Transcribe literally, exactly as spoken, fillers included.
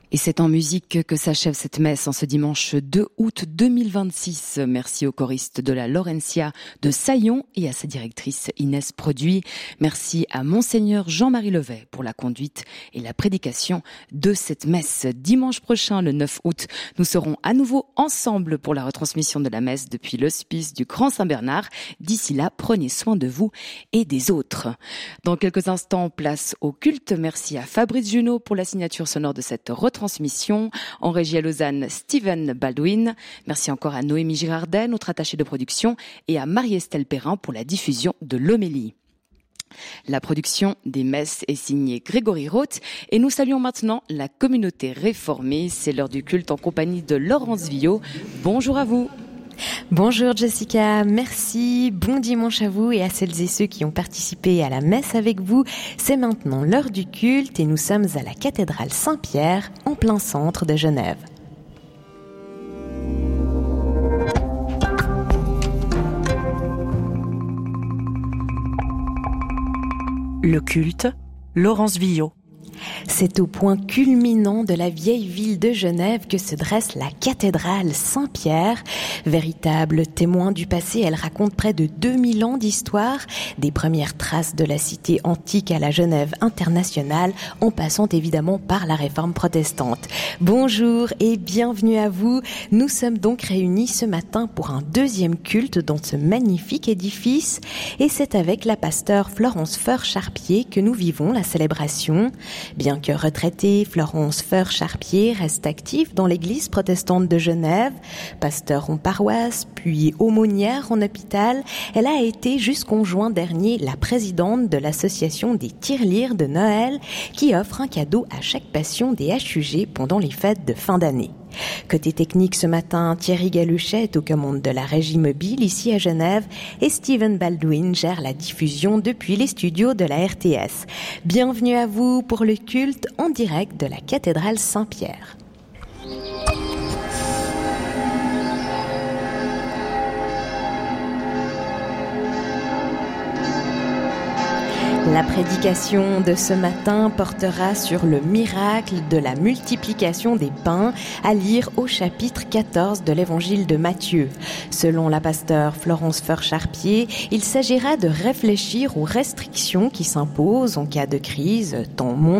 Et c'est en musique que s'achève cette messe en ce dimanche deux août deux mille vingt-six. Merci aux choristes de la Laurentia de Saillon et à sa directrice Inès Produit. Merci à Monseigneur Jean-Marie Levet pour la conduite et la prédication de cette messe. Dimanche prochain, le neuf août, nous serons à nouveau ensemble pour la retransmission de la messe depuis l'hospice du Grand Saint-Bernard. D'ici là, prenez soin de vous et des autres. Dans quelques instants, place au culte. Merci à Fabrice Junot pour la signature sonore de cette retransmission. Transmission. En régie à Lausanne, Steven Baldwin. Merci encore à Noémie Girardet, notre attachée de production, et à Marie-Estelle Perrin pour la diffusion de l'homélie. La production des messes est signée Grégory Roth et nous saluons maintenant la communauté réformée. C'est l'heure du culte en compagnie de Laurence Villot. Bonjour à vous. Bonjour Jessica, merci, bon dimanche à vous et à celles et ceux qui ont participé à la messe avec vous. C'est maintenant l'heure du culte et nous sommes à la cathédrale Saint-Pierre, en plein centre de Genève. Le culte, Laurence Villot. C'est au point culminant de la vieille ville de Genève que se dresse la cathédrale Saint-Pierre. Véritable témoin du passé, elle raconte près de deux mille ans d'histoire, des premières traces de la cité antique à la Genève internationale, en passant évidemment par la réforme protestante. Bonjour et bienvenue à vous. Nous sommes donc réunis ce matin pour un deuxième culte dans ce magnifique édifice. Et c'est avec la pasteure Florence Feur-Charpier que nous vivons la célébration. Bien que retraitée, Florence Feur-Charpier reste active dans l'église protestante de Genève. Pasteur en paroisse, puis aumônière en hôpital, elle a été jusqu'en juin dernier la présidente de l'association des tirelires de Noël qui offre un cadeau à chaque patient des H U G pendant les fêtes de fin d'année. Côté technique ce matin, Thierry Galuchet est aux commandes de la régie mobile ici à Genève et Steven Baldwin gère la diffusion depuis les studios de la R T S. Bienvenue à vous pour le culte en direct de la cathédrale Saint-Pierre. La prédication de ce matin portera sur le miracle de la multiplication des pains à lire au chapitre quatorze de l'évangile de Matthieu. Selon la pasteure Florence Feur-Charpier, il s'agira de réfléchir aux restrictions qui s'imposent en cas de crise, tant mondiale